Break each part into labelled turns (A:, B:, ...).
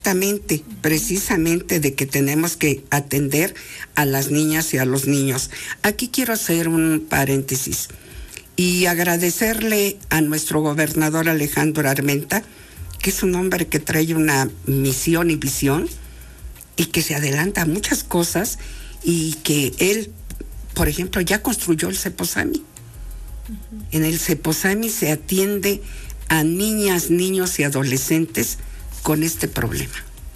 A: Precisamente de que tenemos que atender a las niñas y a los niños. Aquí quiero hacer un paréntesis y agradecerle a nuestro gobernador Alejandro Armenta, que es un hombre que trae una misión y visión y que se adelanta a muchas cosas, y que él, por ejemplo, ya construyó el Ceposami. Uh-huh. En el Ceposami se atiende a niñas, niños y adolescentes con este problema.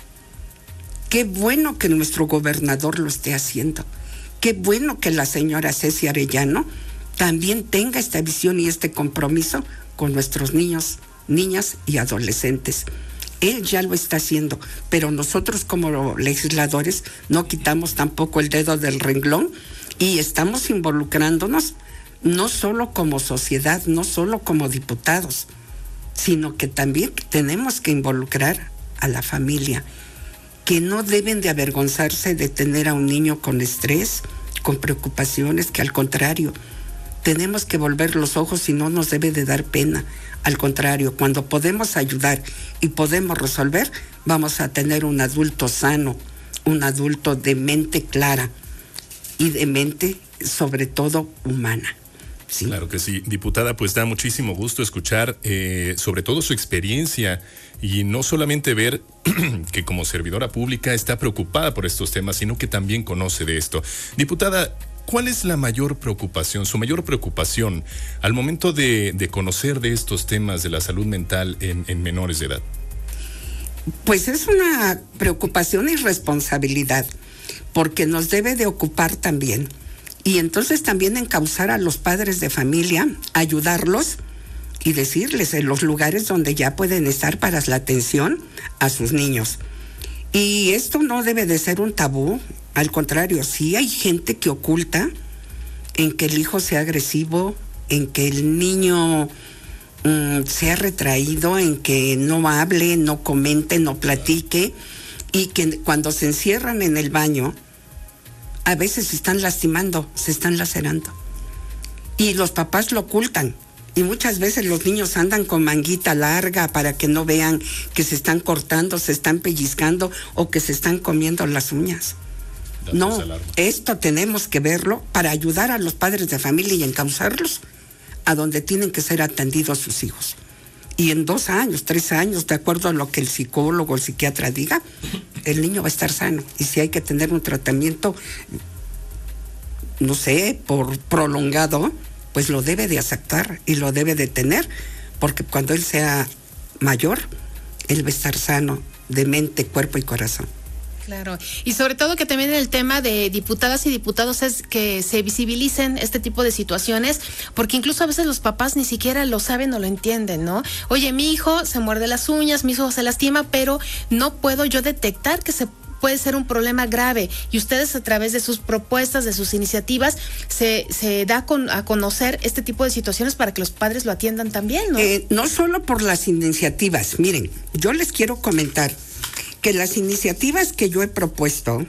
A: Qué bueno que nuestro gobernador lo esté haciendo. Qué bueno que la señora Ceci Arellano también tenga esta visión y este compromiso con nuestros niños, niñas y adolescentes. Él ya lo está haciendo, pero nosotros como legisladores no quitamos tampoco el dedo del renglón y estamos involucrándonos no solo como sociedad, no solo como diputados, sino que también tenemos que involucrar a la familia, que no deben de avergonzarse de tener a un niño con estrés, con preocupaciones, que al contrario, tenemos que volver los ojos y no nos debe de dar pena. Al contrario, cuando podemos ayudar y podemos resolver, vamos a tener un adulto sano, un adulto de mente clara y de mente, sobre todo, humana. ¿Sí?
B: Claro que sí. Diputada, pues da muchísimo gusto escuchar sobre todo su experiencia y no solamente ver que como servidora pública está preocupada por estos temas, sino que también conoce de esto. Diputada, ¿cuál es la mayor preocupación, su mayor preocupación al momento de conocer de estos temas de la salud mental en menores de edad?
A: Pues es una preocupación y responsabilidad, porque nos debe de ocupar también. Y entonces también encauzar a los padres de familia, ayudarlos y decirles en los lugares donde ya pueden estar para la atención a sus niños. Y esto no debe de ser un tabú, al contrario, sí hay gente que oculta en que el hijo sea agresivo, en que el niño sea retraído, en que no hable, no comente, no platique, y que cuando se encierran en el baño, a veces se están lastimando, se están lacerando. Y los papás lo ocultan. Y muchas veces los niños andan con manguita larga para que no vean que se están cortando, se están pellizcando o que se están comiendo las uñas. No, esto tenemos que verlo para ayudar a los padres de familia y encauzarlos a donde tienen que ser atendidos sus hijos. Y en 2 años, 3 años, de acuerdo a lo que el psicólogo, el psiquiatra diga, el niño va a estar sano. Y si hay que tener un tratamiento, no sé, por prolongado, pues lo debe de aceptar y lo debe de tener, porque cuando él sea mayor, él va a estar sano de mente, cuerpo y corazón.
C: Claro, y sobre todo que también el tema de diputadas y diputados es que se visibilicen este tipo de situaciones, porque incluso a veces los papás ni siquiera lo saben o lo entienden, ¿no? Oye, mi hijo se muerde las uñas, mi hijo se lastima, pero no puedo yo detectar que puede ser un problema grave, y ustedes a través de sus propuestas, de sus iniciativas, se da a conocer este tipo de situaciones para que los padres lo atiendan también, ¿no?
A: No solo por las iniciativas, miren, yo les quiero comentar que las iniciativas que yo he propuesto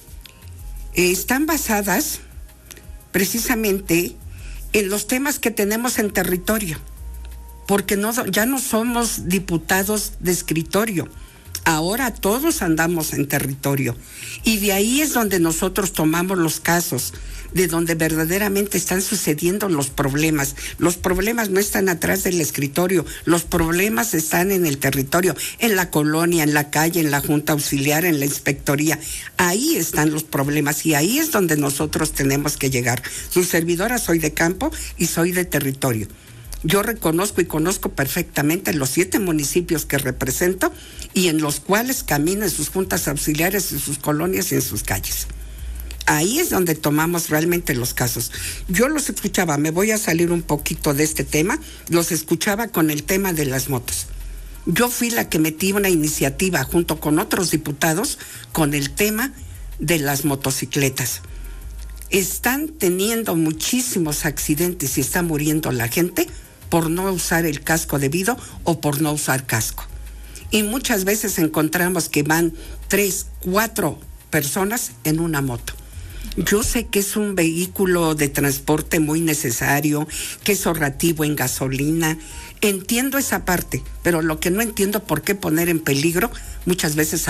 A: están basadas precisamente en los temas que tenemos en territorio, porque ya no somos diputados de escritorio, ahora todos andamos en territorio, y de ahí es donde nosotros tomamos los casos, de donde verdaderamente están sucediendo los problemas. Los problemas no están atrás del escritorio, los problemas están en el territorio, en la colonia, en la calle, en la junta auxiliar, en la inspectoría. Ahí están los problemas y ahí es donde nosotros tenemos que llegar. Su servidora soy de campo y soy de territorio. Yo reconozco y conozco perfectamente los 7 municipios que represento y en los cuales camino en sus juntas auxiliares, en sus colonias y en sus calles. Ahí es donde tomamos realmente los casos. Yo los escuchaba, me voy a salir un poquito de este tema, los escuchaba con el tema de las motos. Yo fui la que metí una iniciativa junto con otros diputados con el tema de las motocicletas. Están teniendo muchísimos accidentes y está muriendo la gente por no usar el casco debido o por no usar casco. Y muchas veces encontramos que van 3, 4 personas en una moto. Yo sé que es un vehículo de transporte muy necesario, que es ahorrativo en gasolina. Entiendo esa parte, pero lo que no entiendo por qué poner en peligro muchas veces